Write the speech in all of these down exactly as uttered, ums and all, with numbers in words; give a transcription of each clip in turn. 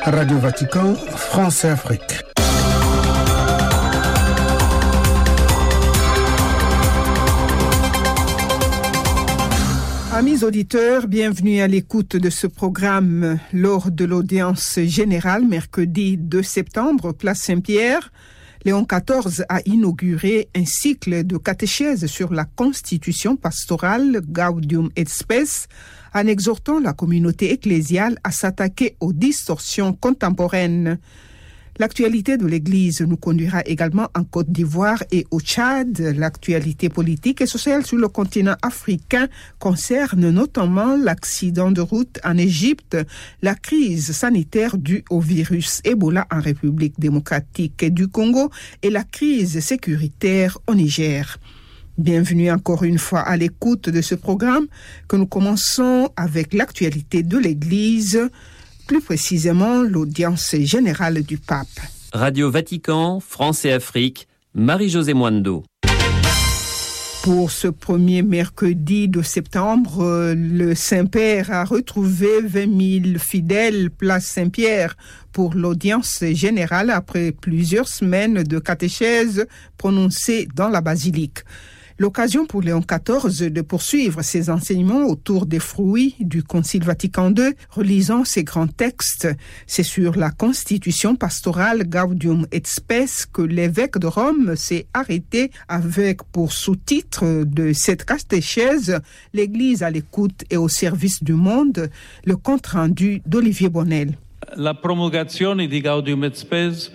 Radio Vatican, France et Afrique. Amis auditeurs, bienvenue à l'écoute de ce programme lors de l'audience générale mercredi deux septembre, place Saint-Pierre. Léon quatorze a inauguré un cycle de catéchèse sur la constitution pastorale Gaudium et Spes, en exhortant la communauté ecclésiale à s'attaquer aux distorsions contemporaines. L'actualité de l'Église nous conduira également en Côte d'Ivoire et au Tchad. L'actualité politique et sociale sur le continent africain concerne notamment l'accident de route en Égypte, la crise sanitaire due au virus Ebola en République démocratique du Congo et la crise sécuritaire au Niger. Bienvenue encore une fois à l'écoute de ce programme que nous commençons avec l'actualité de l'Église, plus précisément l'audience générale du pape. Radio Vatican, France et Afrique, Marie-Josée Mwando. Pour ce premier mercredi de septembre, le Saint-Père a retrouvé vingt mille fidèles place Saint-Pierre pour l'audience générale après plusieurs semaines de catéchèse prononcée dans la basilique. L'occasion pour Léon quatorze de poursuivre ses enseignements autour des fruits du Concile Vatican deux, relisant ses grands textes. C'est sur la constitution pastorale Gaudium et Spes que l'évêque de Rome s'est arrêté avec pour sous-titre de cette catéchèse « L'Église à l'écoute et au service du monde », le compte-rendu d'Olivier Bonnel. La promulgation di Gaudium et Spes.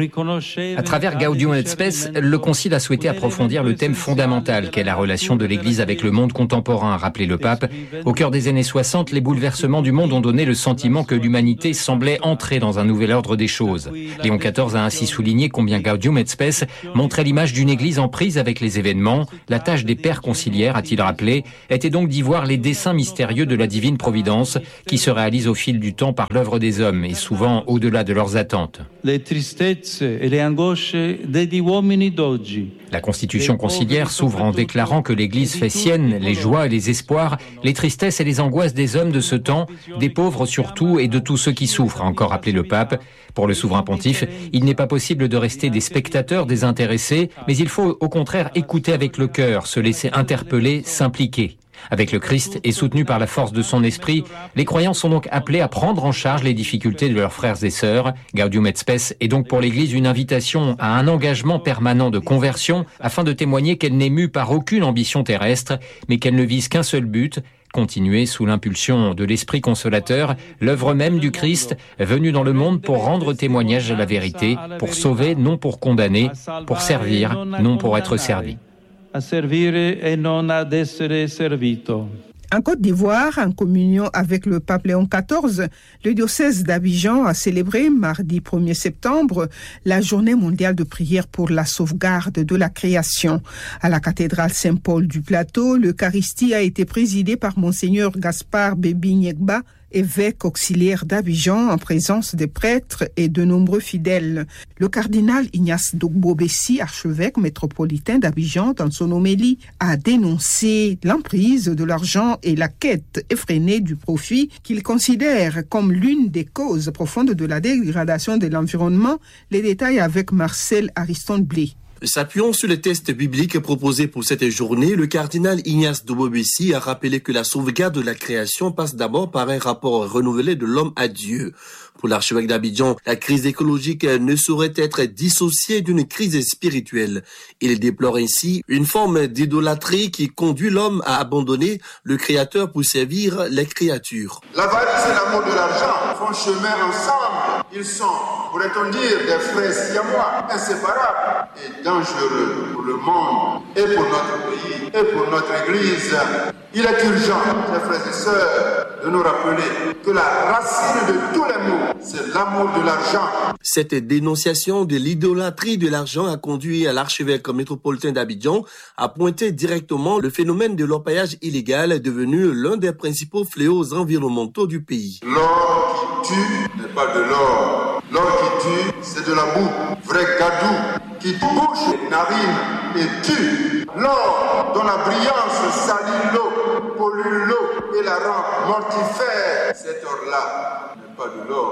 À travers Gaudium et Spes, le Concile a souhaité approfondir le thème fondamental qu'est la relation de l'Église avec le monde contemporain, a rappelé le pape. Au cœur des années soixante, les bouleversements du monde ont donné le sentiment que l'humanité semblait entrer dans un nouvel ordre des choses. Léon quatorze a ainsi souligné combien Gaudium et Spes montrait l'image d'une Église en prise avec les événements. La tâche des pères conciliaires, a-t-il rappelé, était donc d'y voir les desseins mystérieux de la divine providence qui se réalisent au fil du temps par l'œuvre des hommes et souvent au-delà de leurs attentes. Les tristesses et les angosce degli uomini d'oggi. La constitution conciliaire s'ouvre en déclarant que l'Église fait sienne les joies et les espoirs, les tristesses et les angoisses des hommes de ce temps, des pauvres surtout et de tous ceux qui souffrent, a encore rappelé le pape. Pour le souverain pontife, il n'est pas possible de rester des spectateurs désintéressés, mais il faut au contraire écouter avec le cœur, se laisser interpeller, s'impliquer. Avec le Christ et soutenu par la force de son esprit, les croyants sont donc appelés à prendre en charge les difficultés de leurs frères et sœurs. Gaudium et Spes est donc pour l'Église une invitation à un engagement permanent de conversion afin de témoigner qu'elle n'est mue par aucune ambition terrestre, mais qu'elle ne vise qu'un seul but, continuer sous l'impulsion de l'Esprit consolateur, l'œuvre même du Christ, venu dans le monde pour rendre témoignage à la vérité, pour sauver, non pour condamner, pour servir, non pour être servi. A servire e non ad essere servito. En Côte d'Ivoire, en communion avec le pape Léon quatorze, le diocèse d'Abidjan a célébré mardi premier septembre la journée mondiale de prière pour la sauvegarde de la création. À la cathédrale Saint-Paul du Plateau, l'Eucharistie a été présidée par Monseigneur Gaspard Bébi Nyegba, évêque auxiliaire d'Abidjan, en présence des prêtres et de nombreux fidèles. Le cardinal Ignace Dogbo-Bessi, archevêque métropolitain d'Abidjan, dans son homélie, a dénoncé l'emprise de l'argent et la quête effrénée du profit qu'il considère comme l'une des causes profondes de la dégradation de l'environnement. Les détails avec Marcel Ariston-Blé. S'appuyant sur les textes bibliques proposés pour cette journée, le cardinal Ignace Dogbo-Bessi a rappelé que la sauvegarde de la création passe d'abord par un rapport renouvelé de l'homme à Dieu. Pour l'archevêque d'Abidjan, la crise écologique ne saurait être dissociée d'une crise spirituelle. Il déplore ainsi une forme d'idolâtrie qui conduit l'homme à abandonner le Créateur pour servir les créatures. L'avarice et l'amour de l'argent font chemin ensemble. Ils sont, pourrait-on dire, des frères siamois, inséparables et dangereux pour le monde et pour notre pays et pour notre Église. Il est urgent, mes frères et sœurs, de nous rappeler que la racine de tous les maux, c'est l'amour de l'argent. Cette dénonciation de l'idolâtrie de l'argent a conduit à l'archevêque métropolitain d'Abidjan à pointer directement le phénomène de l'orpaillage illégal devenu l'un des principaux fléaux environnementaux du pays. L'or qui tue n'est pas de l'or. L'or qui tue, c'est de la boue. Vrai gadou qui bouche les narines et tue. L'or dont la brillance salit l'eau, pollue l'eau et la rend mortifère. Cet or-là n'est pas de l'or.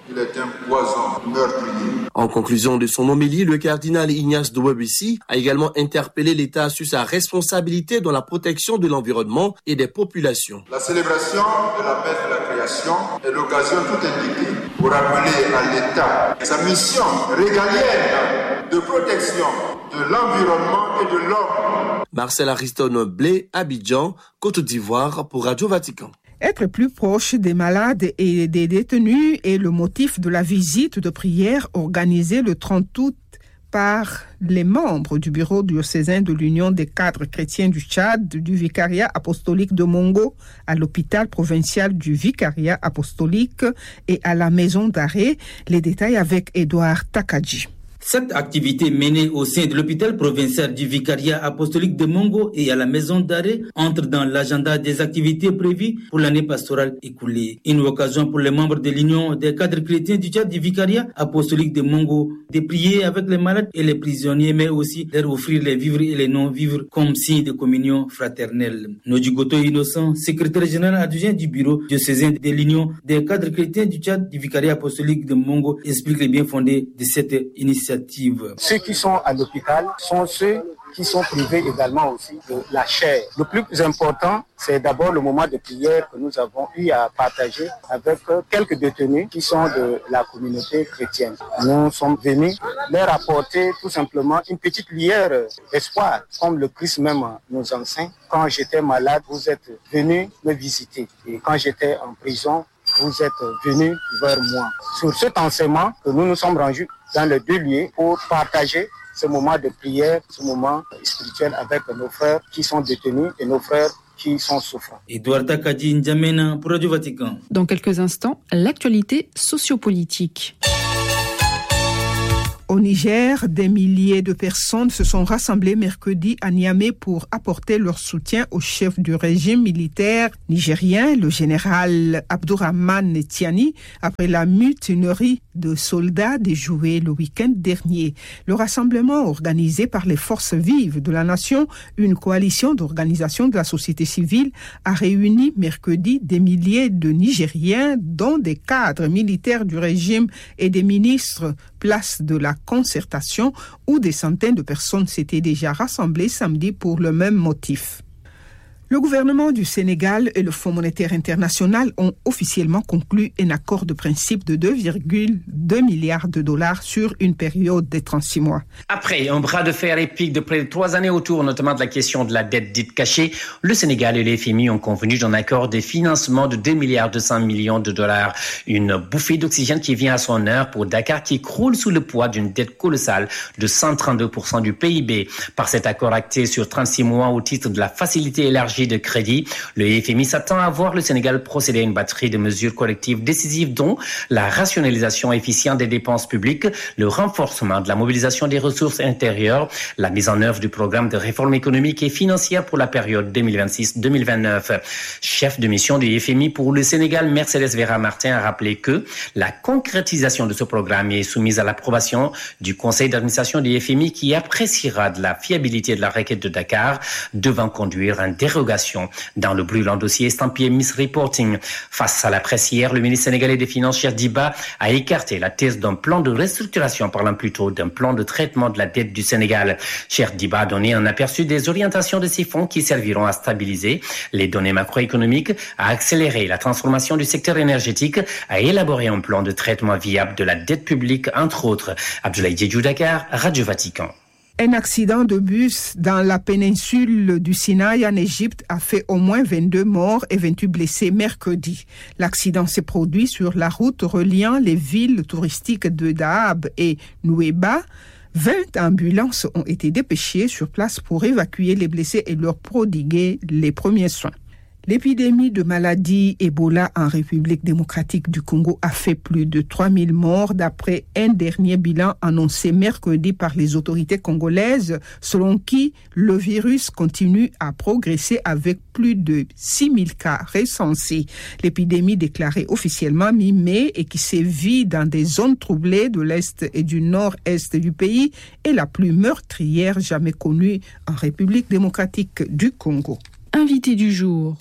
Il est un poison meurtrier. En conclusion de son homélie, le cardinal Ignace Dubobisi a également interpellé l'État sur sa responsabilité dans la protection de l'environnement et des populations. La célébration de la fête de la création est l'occasion tout indiquée pour rappeler à l'État sa mission régalienne de protection de l'environnement et de l'homme. Marcel Ariston Blé, Abidjan, Côte d'Ivoire pour Radio Vatican. Être plus proche des malades et des détenus est le motif de la visite de prière organisée le trente août par les membres du bureau diocésain de l'Union des cadres chrétiens du Tchad, du vicariat apostolique de Mongo, à l'hôpital provincial du vicariat apostolique et à la maison d'arrêt. Les détails avec Édouard Takadji. Cette activité menée au sein de l'hôpital provincial du vicariat apostolique de Mongo et à la maison d'arrêt entre dans l'agenda des activités prévues pour l'année pastorale écoulée. Une occasion pour les membres de l'Union des cadres chrétiens du Tchad du vicariat apostolique de Mongo de prier avec les malades et les prisonniers, mais aussi leur offrir les vivres et les non-vivres comme signe de communion fraternelle. Nodjigoto Innocent, secrétaire général adjoint du bureau diocésain de l'Union des cadres chrétiens du Tchad du vicariat apostolique de Mongo, explique les bien-fondés de cette initiative. Ceux qui sont à l'hôpital sont ceux qui sont privés également aussi de la chair. Le plus important, c'est d'abord le moment de prière que nous avons eu à partager avec quelques détenus qui sont de la communauté chrétienne. Nous sommes venus leur apporter tout simplement une petite lueur d'espoir, comme le Christ même nous enseigne. Quand j'étais malade, vous êtes venus me visiter. Et quand j'étais en prison, vous êtes venus vers moi. Sur cet enseignement que nous nous sommes rendus dans les deux lieux pour partager ce moment de prière, ce moment spirituel avec nos frères qui sont détenus et nos frères qui sont souffrants. Edouard Takadji N'Djamena pour Radio Vatican. Dans quelques instants, l'actualité sociopolitique. Au Niger, des milliers de personnes se sont rassemblées mercredi à Niamey pour apporter leur soutien au chef du régime militaire nigérien, le général Abdourahmane Tiani, après la mutinerie de soldats déjoués le week-end dernier. Le rassemblement organisé par les forces vives de la nation, une coalition d'organisations de la société civile, a réuni mercredi des milliers de Nigériens, dont des cadres militaires du régime et des ministres, place de la concertation, où des centaines de personnes s'étaient déjà rassemblées samedi pour le même motif. Le gouvernement du Sénégal et le Fonds monétaire international ont officiellement conclu un accord de principe de deux virgule deux milliards de dollars sur une période de trente-six mois. Après un bras de fer épique de près de trois années autour notamment de la question de la dette dite cachée, le Sénégal et le F M I ont convenu d'un accord de financement de deux milliards deux cents millions de dollars. Une bouffée d'oxygène qui vient à son heure pour Dakar qui croule sous le poids d'une dette colossale de cent trente-deux pour cent du P I B. Par cet accord acté sur trente-six mois au titre de la facilité élargie de crédit, le F M I s'attend à voir le Sénégal procéder à une batterie de mesures collectives décisives dont la rationalisation efficiente des dépenses publiques, le renforcement de la mobilisation des ressources intérieures, la mise en œuvre du programme de réforme économique et financière pour la période deux mille vingt-six deux mille vingt-neuf. Chef de mission du F M I pour le Sénégal, Mercedes Vera Martin a rappelé que la concrétisation de ce programme est soumise à l'approbation du conseil d'administration du F M I qui appréciera de la fiabilité de la requête de Dakar devant conduire à une dérogation dans le brûlant dossier estampillé Misreporting. Face à la presse hier, le ministre sénégalais des Finances, Cheikh Diba, a écarté la thèse d'un plan de restructuration, parlant plutôt d'un plan de traitement de la dette du Sénégal. Cheikh Diba a donné un aperçu des orientations de ces fonds qui serviront à stabiliser les données macroéconomiques, à accélérer la transformation du secteur énergétique, à élaborer un plan de traitement viable de la dette publique, entre autres. Abdoulaye Diédhiou, Dakar, Radio Vatican. Un accident de bus dans la péninsule du Sinaï en Égypte a fait au moins vingt-deux morts et vingt-huit blessés mercredi. L'accident s'est produit sur la route reliant les villes touristiques de Dahab et Nouéba. vingt ambulances ont été dépêchées sur place pour évacuer les blessés et leur prodiguer les premiers soins. L'épidémie de maladie Ebola en République démocratique du Congo a fait plus de trois mille morts d'après un dernier bilan annoncé mercredi par les autorités congolaises, selon qui le virus continue à progresser avec plus de six mille cas recensés. L'épidémie déclarée officiellement mi-mai et qui sévit dans des zones troublées de l'Est et du Nord-Est du pays est la plus meurtrière jamais connue en République démocratique du Congo. Invité du jour.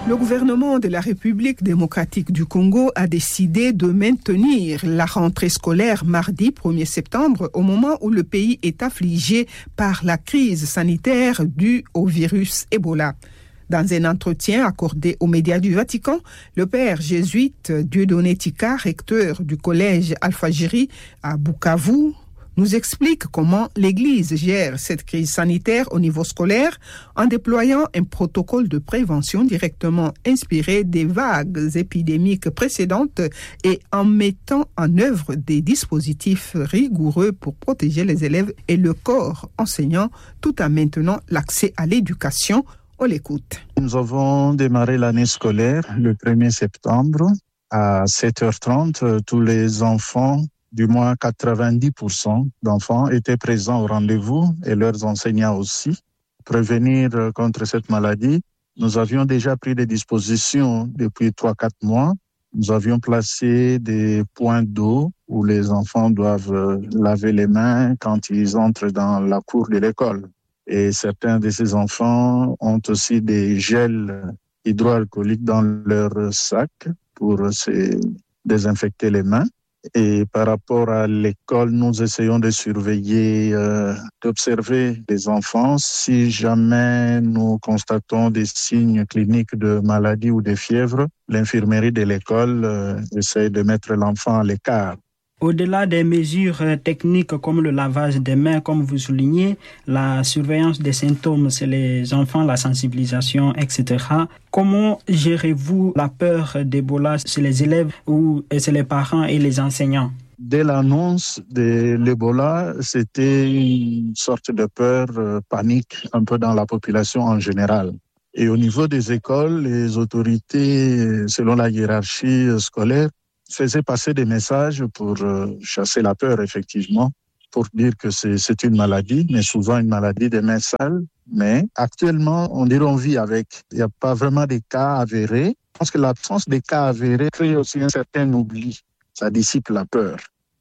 Le gouvernement de la République démocratique du Congo a décidé de maintenir la rentrée scolaire mardi premier septembre au moment où le pays est affligé par la crise sanitaire due au virus Ebola. Dans un entretien accordé aux médias du Vatican, le père jésuite Dieudonné Tika, recteur du collège Al-Fajiri à Bukavu, nous explique comment l'Église gère cette crise sanitaire au niveau scolaire en déployant un protocole de prévention directement inspiré des vagues épidémiques précédentes et en mettant en œuvre des dispositifs rigoureux pour protéger les élèves et le corps enseignant tout en maintenant l'accès à l'éducation. On l'écoute. Nous avons démarré l'année scolaire le premier septembre à sept heures trente. Tous les enfants, du moins quatre-vingt-dix pour cent d'enfants étaient présents au rendez-vous et leurs enseignants aussi. Prévenir contre cette maladie, nous avions déjà pris des dispositions depuis trois à quatre mois. Nous avions placé des points d'eau où les enfants doivent laver les mains quand ils entrent dans la cour de l'école. Et certains de ces enfants ont aussi des gels hydroalcooliques dans leur sac pour se désinfecter les mains. Et par rapport à l'école, nous essayons de surveiller, euh, d'observer les enfants. Si jamais nous constatons des signes cliniques de maladie ou de fièvre, l'infirmerie de l'école euh, essaie de mettre l'enfant à l'écart. Au-delà des mesures techniques comme le lavage des mains, comme vous soulignez, la surveillance des symptômes chez les enfants, la sensibilisation, et cetera. Comment gérez-vous la peur d'Ebola chez les élèves ou chez les parents et les enseignants? Dès l'annonce de l'Ebola, c'était une sorte de peur, euh, panique un peu dans la population en général. Et au niveau des écoles, les autorités, selon la hiérarchie scolaire, faisait passer des messages pour euh, chasser la peur, effectivement, pour dire que c'est, c'est une maladie, mais souvent une maladie des mains sales. Mais actuellement, on dirait on vit avec. Il n'y a pas vraiment de cas avérés. Je pense que l'absence des cas avérés crée aussi un certain oubli. Ça dissipe la peur.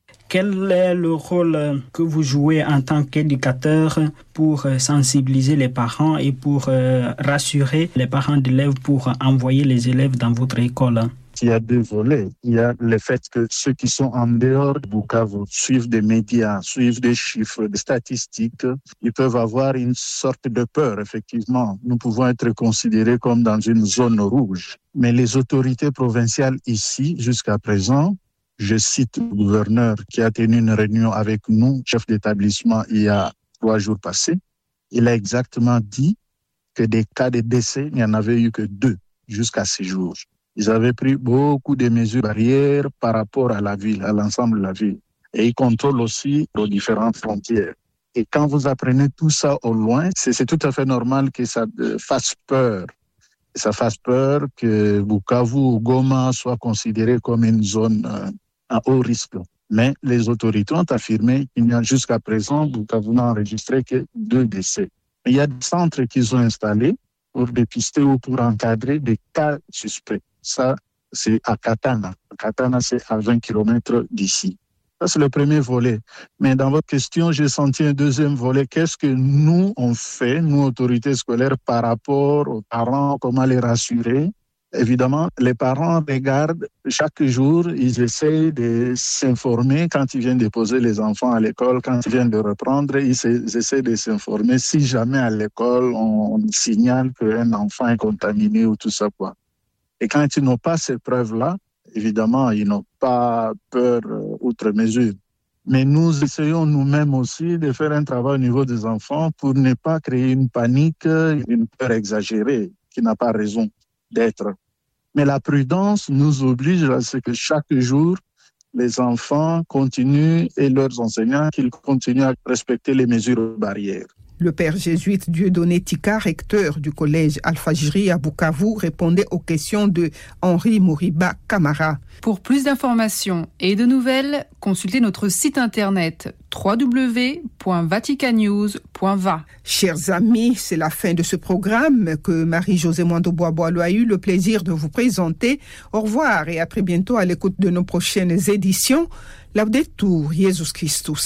Quel est le rôle que vous jouez en tant qu'éducateur pour sensibiliser les parents et pour euh, rassurer les parents d'élèves pour envoyer les élèves dans votre école? Il y a deux volets. Il y a le fait que ceux qui sont en dehors de Bukavu suivent des médias, suivent des chiffres, des statistiques. Ils peuvent avoir une sorte de peur, effectivement. Nous pouvons être considérés comme dans une zone rouge. Mais les autorités provinciales ici, jusqu'à présent, je cite le gouverneur qui a tenu une réunion avec nous, chef d'établissement, il y a trois jours passés. Il a exactement dit que des cas de décès, il n'y en avait eu que deux jusqu'à ces jours. Ils avaient pris beaucoup de mesures barrières par rapport à la ville, à l'ensemble de la ville. Et ils contrôlent aussi aux différentes frontières. Et quand vous apprenez tout ça au loin, c'est, c'est tout à fait normal que ça fasse peur. Que ça fasse peur que Bukavu ou Goma soient considérés comme une zone euh, à haut risque. Mais les autorités ont affirmé qu'il n'y a jusqu'à présent, Bukavu n'a enregistré que deux décès. Il y a des centres qu'ils ont installés pour dépister ou pour encadrer des cas suspects. Ça, c'est à Katana. Katana, c'est à vingt kilomètres d'ici. Ça, c'est le premier volet. Mais dans votre question, j'ai senti un deuxième volet. Qu'est-ce que nous, on fait, nous, autorités scolaires, par rapport aux parents, comment les rassurer? Évidemment, les parents regardent chaque jour, ils essayent de s'informer quand ils viennent déposer les enfants à l'école, quand ils viennent de reprendre, ils, ils essaient de s'informer si jamais à l'école on, on signale qu'un enfant est contaminé ou tout ça, quoi. Et quand ils n'ont pas ces preuves-là, évidemment, ils n'ont pas peur euh, outre mesure. Mais nous essayons nous-mêmes aussi de faire un travail au niveau des enfants pour ne pas créer une panique, une peur exagérée qui n'a pas raison d'être. Mais la prudence nous oblige à ce que chaque jour, les enfants continuent et leurs enseignants qu'ils continuent à respecter les mesures barrières. Le père jésuite Dieudonné Tika, recteur du collège Al-Fajiri à Bukavu, répondait aux questions de Henri Moriba Camara. Pour plus d'informations et de nouvelles, consultez notre site internet w w w point vaticanews point v a. Chers amis, c'est la fin de ce programme que Marie-Josée Mwando-Bois-Boileau a eu le plaisir de vous présenter. Au revoir et à très bientôt à l'écoute de nos prochaines éditions. Laudetur Jesus Christus.